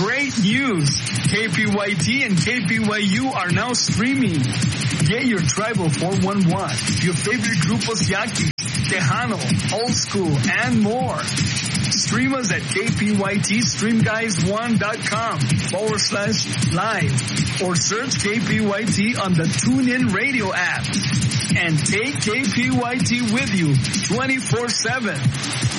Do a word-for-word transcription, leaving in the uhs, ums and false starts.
Great news! K P Y T and K P Y U are now streaming. Get your Tribal four one one, your favorite grupos Yaqui, Tejano, Old School, and more. Stream us at kpytstreamguys1.com forward slash live or search K P Y T on the TuneIn Radio app. And take K P Y T with you twenty-four seven.